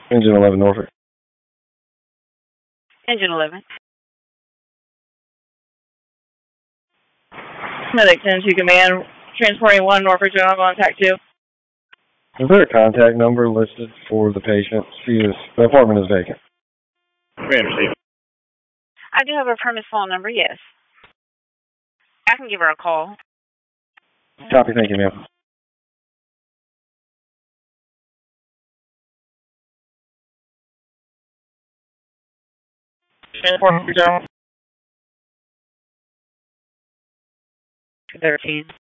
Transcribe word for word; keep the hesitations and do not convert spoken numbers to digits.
Engine eleven Norfolk. Engine eleven. Medic ten to command, transporting one Norfolk General on tack two. Is there a contact number listed for the patient? She is, the apartment is vacant. I do have her premise phone number, yes. I can give her a call. Copy, thank you, ma'am. Transport General. thirteen.